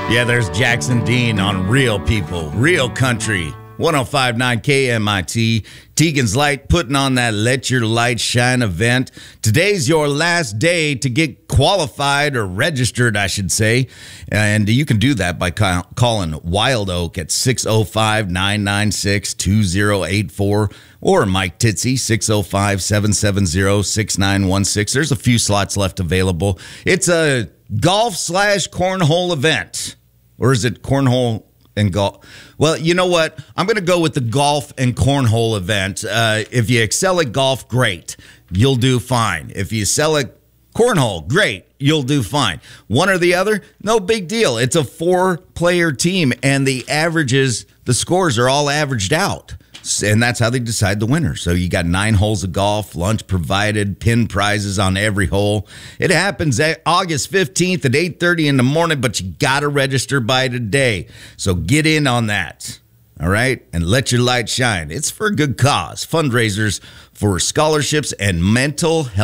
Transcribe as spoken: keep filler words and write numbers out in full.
Yeah, there's Jackson Dean on Real People, Real Country, one oh five point nine K M I T. Tegan's Light putting on that Let Your Light Shine event. Today's your last day to get qualified or registered, I should say. And you can do that by ca- calling Wild Oak at six oh five, nine nine six, two oh eight four or Mike Titsey, six oh five, seven seven zero, six nine one six. There's a few slots left available. It's a golf slash cornhole event. Or is it cornhole and golf? Well, you know what? I'm going to go with the golf and cornhole event. Uh, if you excel at golf, great. You'll do fine. If you excel at cornhole, great. You'll do fine. One or the other, no big deal. It's a four-player team, and the averages, the scores are all averaged out. And that's how they decide the winner. So you got nine holes of golf, lunch provided, pin prizes on every hole. It happens August fifteenth at eight thirty in the morning, but you got to register by today. So get in on that, all right? And let your light shine. It's for a good cause. Fundraisers for scholarships and mental health.